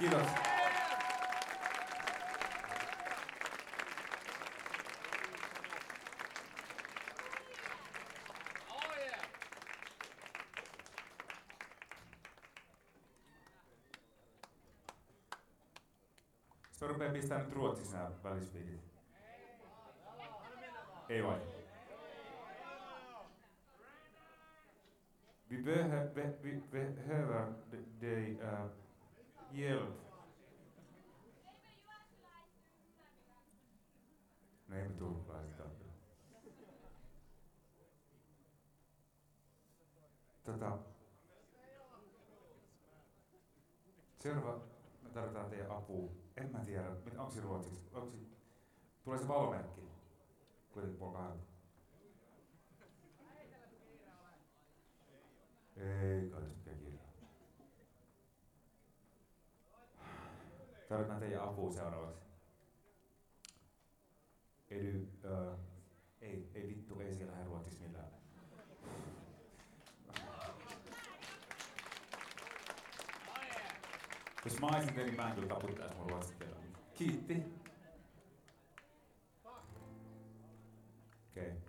Kiitos. Se rupeaa pistää nyt ruotsiksi nämä välispiikit. Ei vai? Vi behöver dig hjälp. No ei me turkulaiset kyllä. Seuraava, me tarvitaan teidän apua. En mä tiedä, onko se ruotsiksi? Tulee se valomerkki. Kuitenkin puoli 2. Ei kai se mikään kirja. Tarvitaan teidän apua seuraavaksi. Ei vittu, ei siellä lähde ruotsiksi millään. Jos mä olisin teidän mä en kyllä taputtais mun ruotsin kielellä. Kiitti. Okei.